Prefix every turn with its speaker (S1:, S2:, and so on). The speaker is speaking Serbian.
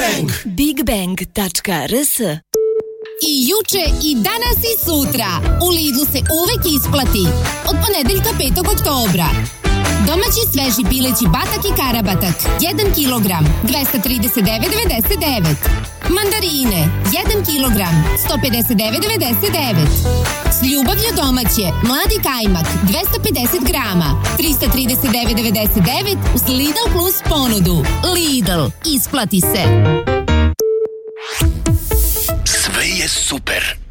S1: Bang!
S2: bigbang.rs.
S3: I juče, i danas, i sutra u Lidlu se uvek isplati. Od ponedeljka 5. oktobra. Domaći sveži pileći batak i karabatak 1 kilogram 239,99. Mandarine 1 kilogram 159,99. S ljubavlju domaće mladi kajmak 250 grama 339,99 uz Lidl Plus ponudu. Lidl, isplati se.
S1: Sve je super.